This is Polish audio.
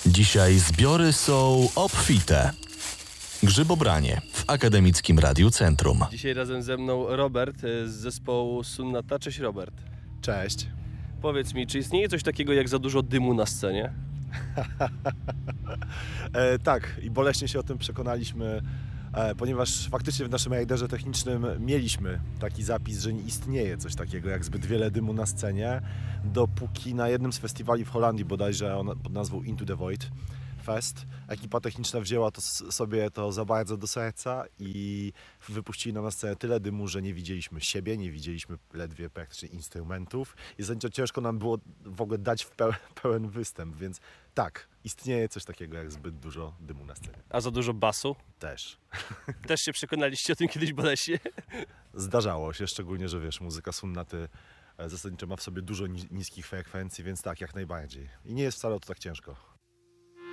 Dzisiaj zbiory są obfite. Grzybobranie w Akademickim Radiu Centrum. Dzisiaj razem ze mną Robert z zespołu Sunnata. Cześć Robert. Cześć. Powiedz mi, czy istnieje coś takiego jak za dużo dymu na scenie? Tak, i boleśnie się o tym przekonaliśmy, ponieważ faktycznie w naszym riderze technicznym mieliśmy taki zapis, że nie istnieje coś takiego jak zbyt wiele dymu na scenie, dopóki na jednym z festiwali w Holandii, bodajże pod nazwą Into the Void Fest, ekipa techniczna wzięła sobie to za bardzo do serca i wypuścili na scenę tyle dymu, że nie widzieliśmy siebie, nie widzieliśmy ledwie praktycznie instrumentów i zasadniczo ciężko nam było w ogóle dać pełen występ, więc tak, istnieje coś takiego jak zbyt dużo dymu na scenie. A za dużo basu? Też. Też się przekonaliście o tym kiedyś boleśnie? Zdarzało się, szczególnie, że wiesz, muzyka Sunnaty zasadniczo ma w sobie dużo niskich frekwencji, więc tak, jak najbardziej. I nie jest wcale to tak ciężko.